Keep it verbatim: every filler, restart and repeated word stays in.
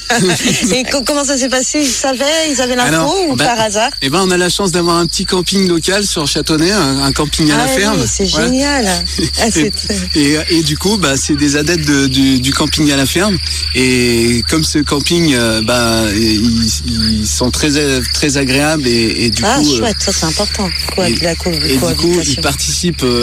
Et co- comment ça s'est passé? Ils savaient, ils avaient l'info Alors, ou bah, par hasard? Eh ben, on a la chance d'avoir un petit camping local sur Châteauneuf, un, un camping à Ah la oui, ferme. c'est Voilà. génial. Ah, c'est... Et, et du coup, bah, c'est des adeptes de, du, du camping à la ferme. Et comme ce camping, euh, bah, ils, ils sont très, très agréables et, et du Ah, coup, chouette, ça c'est important. Quoi, et, la co- et du coup, ils cohabitation. participent. Euh,